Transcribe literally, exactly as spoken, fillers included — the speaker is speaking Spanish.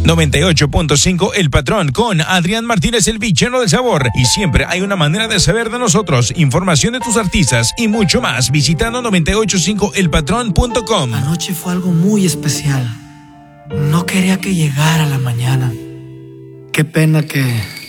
noventa y ocho punto cinco El Patrón con Adrián Martínez, el bichero del sabor. Y siempre hay una manera de saber de nosotros, información de tus artistas y mucho más visitando noventa y ocho punto cinco el patrón punto com. Anoche fue algo muy especial. No quería que llegara la mañana. Qué pena que